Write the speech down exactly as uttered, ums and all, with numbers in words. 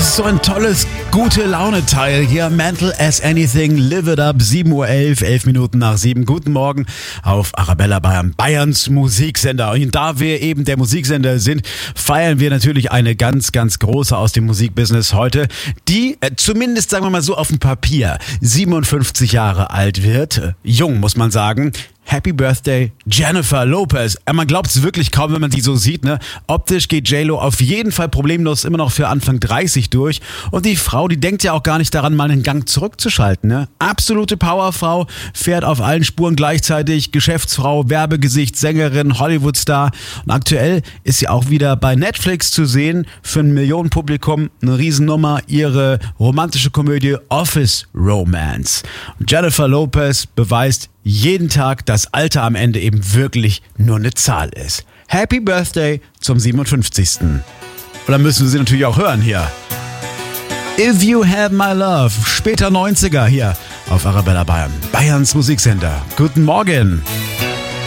So ein tolles, gute Laune-Teil hier. Mental as Anything, Live It Up, sieben Uhr elf, elf Minuten nach sieben. Guten Morgen auf Arabella Bayern, Bayerns Musiksender. Und da wir eben der Musiksender sind, feiern wir natürlich eine ganz, ganz große aus dem Musikbusiness heute, die äh, zumindest, sagen wir mal so auf dem Papier, siebenundfünfzig Jahre alt wird. Äh, jung, muss man sagen. Happy Birthday, Jennifer Lopez. Man glaubt es wirklich kaum, wenn man sie so sieht, ne? Optisch geht J-Lo auf jeden Fall problemlos immer noch für Anfang dreißig durch. Und die Frau, die denkt ja auch gar nicht daran, mal einen Gang zurückzuschalten, ne? Absolute Powerfrau, fährt auf allen Spuren gleichzeitig, Geschäftsfrau, Werbegesicht, Sängerin, Hollywoodstar. Und aktuell ist sie auch wieder bei Netflix zu sehen für ein Millionenpublikum. Eine Riesennummer, ihre romantische Komödie Office Romance. Und Jennifer Lopez beweist jeden Tag, dass Alter am Ende eben wirklich nur eine Zahl ist. Happy Birthday zum siebenundfünfzigsten. Und dann müssen wir sie natürlich auch hören hier. If You Have My Love, später neunziger hier auf Arabella Bayern, Bayerns Musiksender. Guten Morgen.